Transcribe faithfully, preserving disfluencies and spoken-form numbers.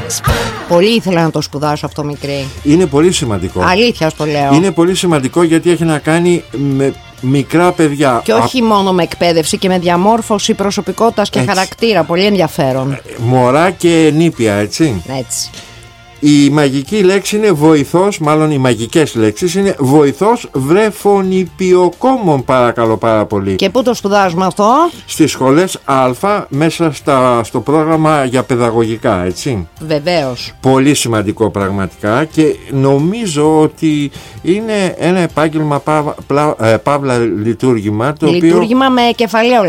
Πολύ ήθελα να το σπουδάσω αυτό μικρή. Είναι πολύ σημαντικό. Αλήθεια το λέω. Είναι πολύ σημαντικό γιατί έχει να κάνει με μικρά παιδιά. Και όχι Α... μόνο με εκπαίδευση και με διαμόρφωση προσωπικότητας και έτσι. Χαρακτήρα. Πολύ ενδιαφέρον. Μωρά και νήπια, έτσι. Έτσι. Η μαγική λέξη είναι βοηθός, μάλλον οι μαγικές λέξεις είναι βοηθός βρεφονιπιοκόμων, παρακαλώ πάρα πολύ. Και πού το σπουδάζουμε αυτό? Στις σχολές Α, μέσα στα, στο πρόγραμμα για παιδαγωγικά, έτσι. Βεβαίως. Πολύ σημαντικό πραγματικά και νομίζω ότι είναι ένα επάγγελμα παύλα, παύλα λειτουργήμα το λειτουργήμα οποίο... με κεφαλαίο